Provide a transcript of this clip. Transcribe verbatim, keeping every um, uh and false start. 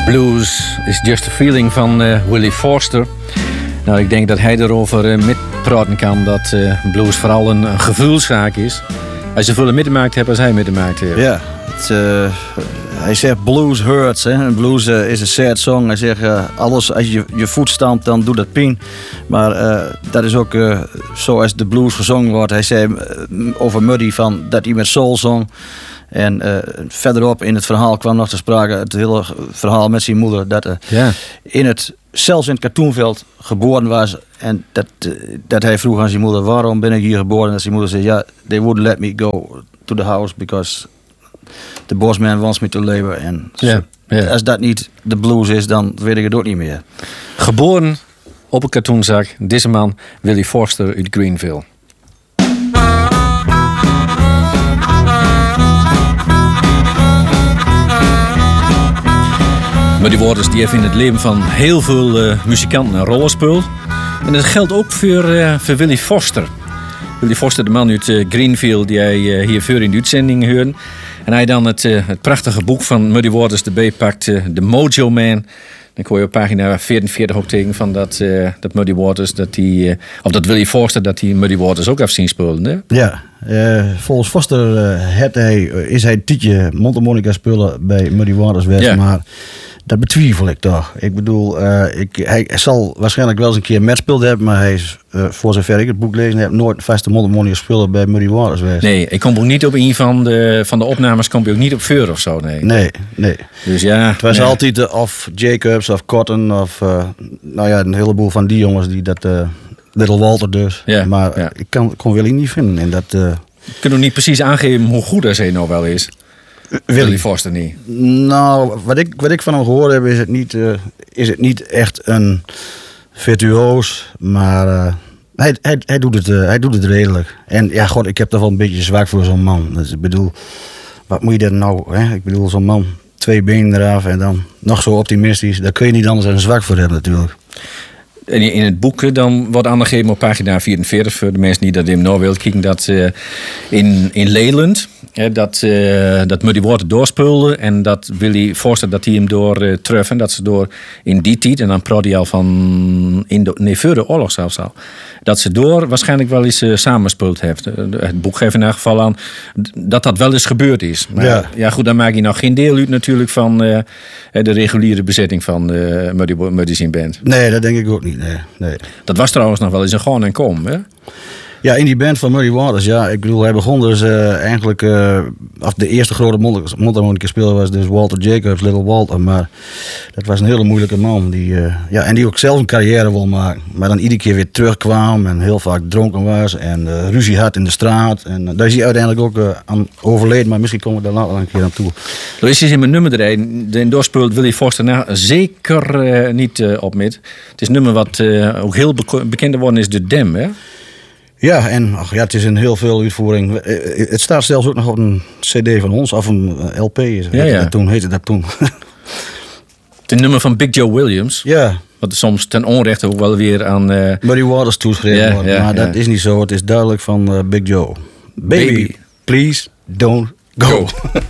Blues is just a feeling van uh, Willie Forster. Nou, ik denk dat hij erover uh, met praten kan dat uh, blues vooral een, een gevoelszaak is. Als je zoveel meegemaakt hebt als hij meegemaakt heeft. Ja, het, uh, hij zegt blues hurts. Hè? Blues uh, is een sad song. Hij zegt uh, alles als je je voet stampt dan doet dat pijn. Maar uh, dat is ook uh, zoals de blues gezongen wordt. Hij zei uh, over Muddy van dat hij met soul zong. En uh, verderop in het verhaal kwam nog te sprake het hele verhaal met zijn moeder. Dat uh, ja. in het, zelfs in het Katoenveld geboren was. En dat, uh, dat hij vroeg aan zijn moeder, waarom ben ik hier geboren? En zijn moeder zei, ja, they wouldn't let me go to the house because the bossman wants me to labor. En ja. Ja. als dat niet de blues is, dan weet ik het ook niet meer. Geboren op een katoenzak. Deze man, Willie Forster uit Greenville. Maar die woorden die heeft in het leven van heel veel uh, muzikanten een rol gespeeld. En dat geldt ook voor, uh, voor Willie Forster. Willie Forster, de man uit uh, Greenville, die hij uh, hier voor in de uitzending hoorde. En hij dan het, uh, het prachtige boek van Muddy Waters erbij pakt, uh, The Mojo Man. Dan kon je op pagina vierenveertig ook tegen van dat, uh, dat Muddy Waters, dat die, uh, of dat Willie Forster, dat die Muddy Waters ook heeft zien spelen. Hè? Ja, uh, volgens Forster uh, had hij, uh, is hij een tijdje mondharmonica spelen bij Muddy Waters geweest, ja. Maar dat betwijfel ik toch. Ik bedoel, uh, ik, hij, hij zal waarschijnlijk wel eens een keer met gespeeld hebben, maar hij is, uh, voor zover ik het boek lezen heb, nooit een vaste mondharmonica speler bij Muddy Waters geweest. Nee, ik kom ook niet op een van de, van de opnames, kom je ook niet op Veur of zo, nee. Nee, nee. Dus ja. Het was ja. altijd uh, of Jacobs of Cotton of, uh, nou ja, een heleboel van die jongens die dat, uh, Little Walter dus. Ja, maar ja. ik kan, kon Willie niet vinden. En dat, uh, ik kan ook niet precies aangeven hoe goed dat hij nou wel is. Willie. Willie Forster niet. Nou, wat ik, wat ik van hem gehoord heb, is het niet, uh, is het niet echt een virtuoos, maar uh, hij, hij, hij, doet het, uh, hij doet het redelijk. En ja, god, ik heb toch wel een beetje zwak voor zo'n man. Dus ik bedoel, wat moet je daar nou, hè? Ik bedoel, zo'n man, twee benen eraf en dan nog zo optimistisch, daar kun je niet anders dan zwak voor hebben natuurlijk. En in het boek dan wordt aangegeven op pagina vierenveertig, voor de mensen die dat in nou willen kijken, dat uh, in, in Leyland, hè, dat, uh, dat Muddy Waters doorspeelde en dat Willie Forster dat hij hem door uh, tref en dat ze door in die tijd, en dan praat hij al van in de, nee, voor de oorlog zelfs al, dat ze door waarschijnlijk wel eens uh, samenspeeld heeft. Het boek geeft in elk geval aan dat dat wel eens gebeurd is. Maar ja, ja goed, dan maak je nog geen deel uit natuurlijk van uh, de reguliere bezetting van uh, Muddy, Muddy's in band. Nee, dat denk ik ook niet. Nee, nee. Dat was trouwens nog wel eens een gewoon en kom, hè? Ja, in die band van Muddy Waters, ja. Ik bedoel, hij begon dus uh, eigenlijk... Uh, of de eerste grote mondharmonica speler was dus Walter Jacobs, Little Walter. Maar dat was een hele moeilijke man. Die, uh, ja, en die ook zelf een carrière wil maken. Maar dan iedere keer weer terugkwam en heel vaak dronken was. En uh, ruzie had in de straat. En uh, daar is hij uiteindelijk ook uh, aan overleden. Maar misschien komen we daar wel een keer aan toe. Er is in mijn nummer erin. De doorspeelt Willie Forster nou zeker uh, niet uh, op met. Het is een nummer wat uh, ook heel be- bekend geworden is, De Dam, hè? Ja, en ach, ja, het is in heel veel uitvoering. Het staat zelfs ook nog op een cd van ons, of een L P. Ja, ja. Dat toen heette dat toen. Het nummer van Big Joe Williams. Ja. Wat soms ten onrechte ook wel weer aan Uh... Muddy Waters toeschreven ja, wordt. Ja, maar ja. dat is niet zo. Het is duidelijk van uh, Big Joe. Baby, Baby, please don't go. go.